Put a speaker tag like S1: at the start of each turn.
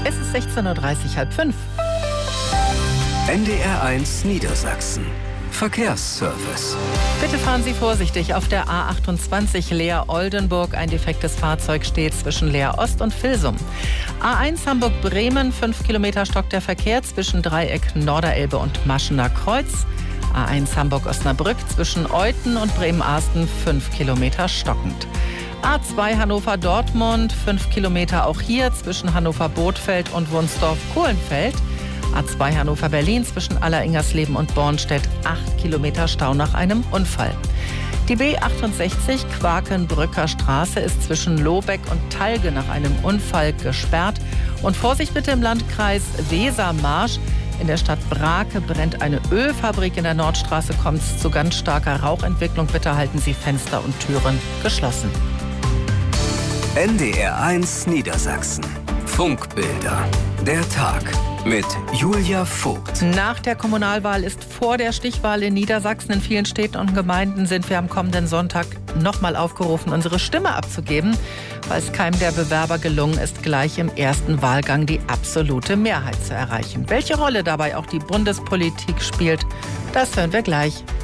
S1: Es ist 16:30 Uhr, 16:30.
S2: NDR1 Niedersachsen. Verkehrsservice.
S1: Bitte fahren Sie vorsichtig auf der A28 Leer-Oldenburg. Ein defektes Fahrzeug steht zwischen Leer-Ost und Vilsum. A1 Hamburg-Bremen, 5 Kilometer stockt der Verkehr zwischen Dreieck Norderelbe und Maschener Kreuz. A1 Hamburg-Osnabrück zwischen Euthen und Bremen-Arsten, 5 Kilometer stockend. A2 Hannover-Dortmund, 5 Kilometer auch hier zwischen Hannover-Bothfeld und Wunsdorf-Kohlenfeld. A2 Hannover-Berlin zwischen Alleringersleben und Bornstedt, 8 Kilometer Stau nach einem Unfall. Die B68 Quakenbrücker Straße ist zwischen Lobeck und Talge nach einem Unfall gesperrt. Und Vorsicht bitte im Landkreis Wesermarsch. In der Stadt Brake brennt eine Ölfabrik. In der Nordstraße kommt es zu ganz starker Rauchentwicklung. Bitte halten Sie Fenster und Türen geschlossen.
S2: NDR1 Niedersachsen. Funkbilder. Der Tag mit Julia Vogt.
S1: Nach der Kommunalwahl ist vor der Stichwahl in Niedersachsen. In vielen Städten und Gemeinden sind wir am kommenden Sonntag nochmal aufgerufen, unsere Stimme abzugeben, weil es keinem der Bewerber gelungen ist, gleich im ersten Wahlgang die absolute Mehrheit zu erreichen. Welche Rolle dabei auch die Bundespolitik spielt, das hören wir gleich.